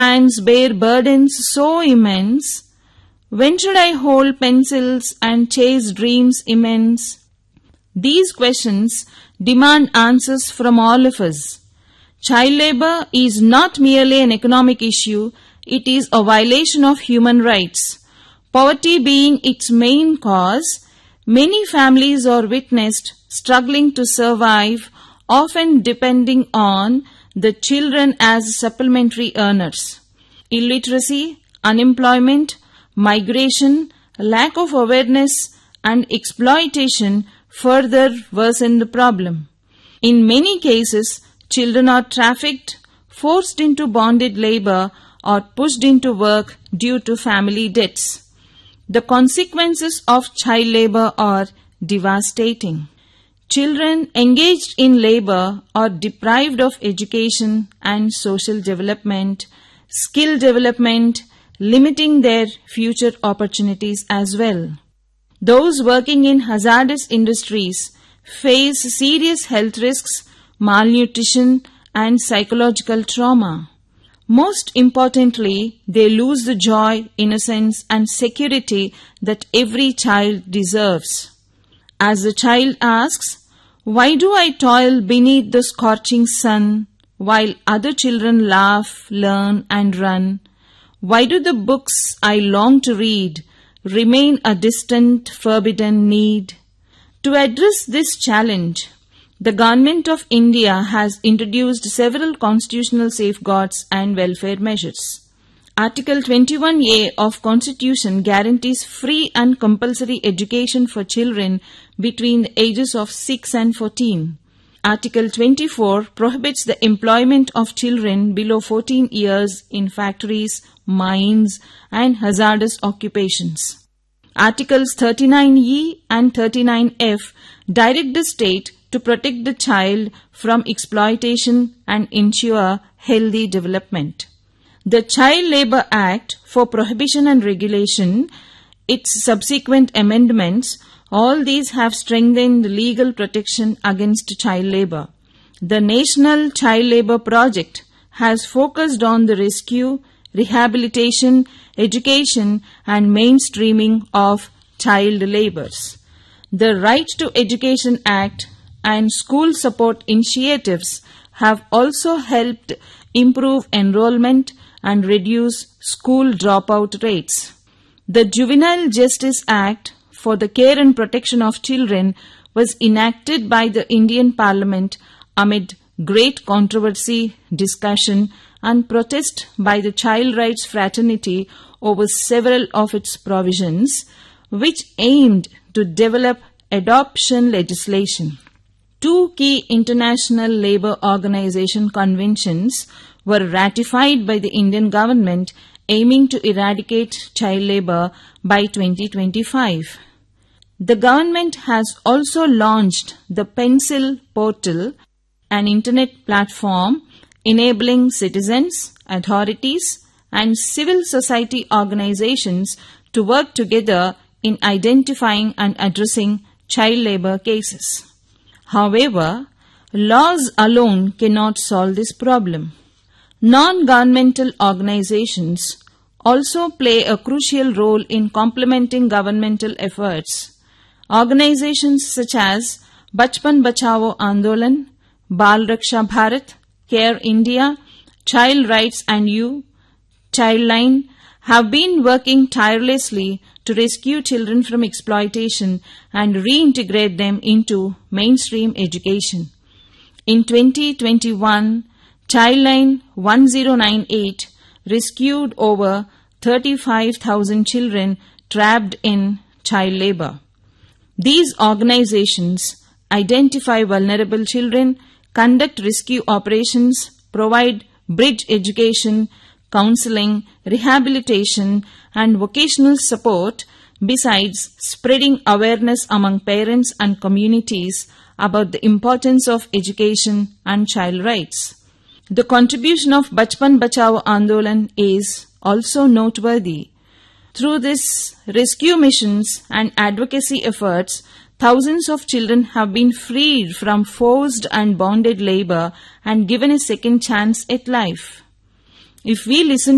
Hands bear burdens so immense. When should I hold pencils and chase dreams immense? These questions demand answers from all of us. Child labor is not merely an economic issue, it is a violation of human rights. Poverty being its main cause, many families are witnessed struggling to survive, often depending on the children as supplementary earners. Illiteracy, unemployment, migration, lack of awareness and exploitation further worsen the problem. In many cases, children are trafficked, forced into bonded labor or pushed into work due to family debts. The consequences of child labor are devastating. Children engaged in labor are deprived of education and social development, skill development, limiting their future opportunities as well. Those working in hazardous industries face serious health risks, malnutrition, and psychological trauma. Most importantly, they lose the joy, innocence, and security that every child deserves. As the child asks, "Why do I toil beneath the scorching sun while other children laugh, learn, and run? Why do the books I long to read remain a distant, forbidden need?" To address this challenge, the Government of India has introduced several constitutional safeguards and welfare measures. Article 21A of Constitution guarantees free and compulsory education for children between the ages of 6 and 14. Article 24 prohibits the employment of children below 14 years in factories, mines, and hazardous occupations. Articles 39E and 39F direct the state to protect the child from exploitation and ensure healthy development. The Child Labour Act for Prohibition and Regulation, its subsequent amendments, all these have strengthened the legal protection against child labour. The National Child Labour Project has focused on the rescue, rehabilitation, education and mainstreaming of child labourers. The Right to Education Act and school support initiatives have also helped improve enrollment and reduce school dropout rates. The Juvenile Justice Act for the care and protection of children was enacted by the Indian Parliament amid great controversy, discussion and protest by the child rights fraternity over several of its provisions, which aimed to develop adoption legislation. 2 key International Labour Organization conventions were ratified by the Indian government aiming to eradicate child labour by 2025. The government has also launched the Pencil Portal, an internet platform enabling citizens, authorities and civil society organizations to work together in identifying and addressing child labour cases. However, laws alone cannot solve this problem. Non-governmental organizations also play a crucial role in complementing governmental efforts. Organizations such as Bachpan Bachao Andolan, Bal Raksha Bharat, Care India, Child Rights and You, Childline have been working tirelessly to rescue children from exploitation and reintegrate them into mainstream education. In 2021, Childline 1098 rescued over 35,000 children trapped in child labour. These organizations identify vulnerable children, conduct rescue operations, provide bridge education, counseling, rehabilitation and vocational support, besides spreading awareness among parents and communities about the importance of education and child rights. The contribution of Bachpan Bachao Andolan is also noteworthy. Through this rescue missions and advocacy efforts, thousands of children have been freed from forced and bonded labour and given a second chance at life. If we listen